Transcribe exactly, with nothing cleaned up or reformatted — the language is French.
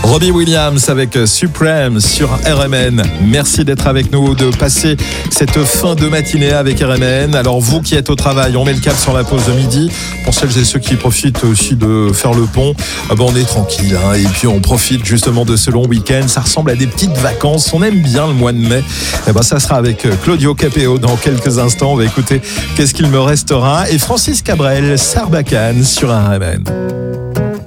Robbie Williams avec Supreme sur R M N. Merci d'être avec nous, de passer cette fin de matinée avec R M N. Alors vous qui êtes au travail, on met le cap sur la pause de midi. Pour celles et ceux qui profitent aussi de faire le pont, ah ben on est tranquille hein, et puis on profite justement de ce long week-end. Ça ressemble à des petites vacances. On aime bien le mois de mai. Et ben ça sera avec Claudio Capéo dans quelques instants. On va écouter Qu'est-ce qu'il me restera et Francis Cabrel, Sarbacane sur R M N.